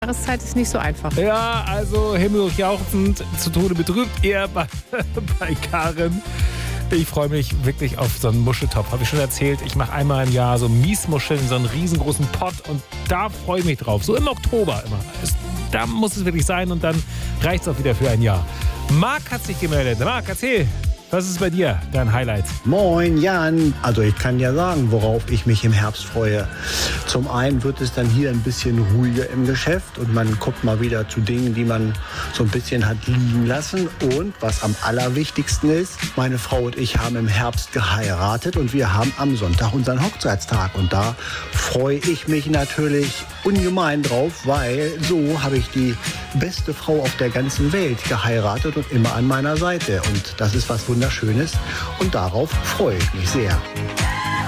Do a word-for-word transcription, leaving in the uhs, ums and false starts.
Jahreszeit ist nicht so einfach. Ja, also himmelhoch jauchzend, zu Tode betrübt eher bei, bei Karin. Ich freue mich wirklich auf so einen Muscheltopf. Habe ich schon erzählt, ich mache einmal im Jahr so Miesmuscheln in so einen riesengroßen Pott und da freue ich mich drauf. So im Oktober immer. Es, da muss es wirklich sein und dann reicht es auch wieder für ein Jahr. Marc hat sich gemeldet. Marc, erzähl. Was ist bei dir dein Highlight? Moin Jan, also ich kann ja sagen, worauf ich mich im Herbst freue. Zum einen wird es dann hier ein bisschen ruhiger im Geschäft und man guckt mal wieder zu Dingen, die man so ein bisschen hat liegen lassen. Und was am allerwichtigsten ist, meine Frau und ich haben im Herbst geheiratet und wir haben am Sonntag unseren Hochzeitstag. Und da freue ich mich natürlich ungemein drauf, weil so habe ich die beste Frau auf der ganzen Welt geheiratet und immer an meiner Seite. Und das ist was Wunderschönes und darauf freue ich mich sehr.